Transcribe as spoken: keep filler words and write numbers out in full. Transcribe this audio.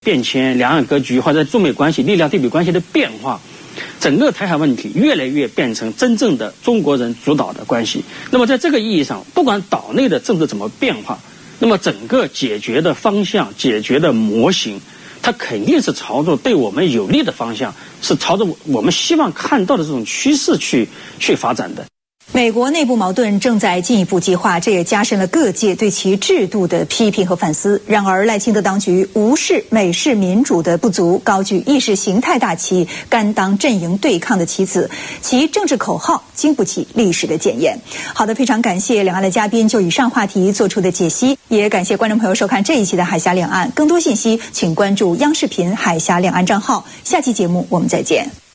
变迁、两岸格局或者中美关系力量对比关系的变化，整个台海问题越来越变成真正的中国人主导的关系。那么在这个意义上，不管岛内的政治怎么变化，那么整个解决的方向、解决的模型，它肯定是朝着对我们有利的方向，是朝着我们希望看到的这种趋势去去发展的。 美国内部矛盾正在进一步激化，这也加深了各界对其制度的批评和反思。然而，赖清德当局无视美式民主的不足，高举意识形态大旗，甘当阵营对抗的棋子，其政治口号经不起历史的检验。好的，非常感谢两岸的嘉宾就以上话题做出的解析，也感谢观众朋友收看这一期的海峡两岸。更多信息，请关注央视频海峡两岸账号。下期节目我们再见。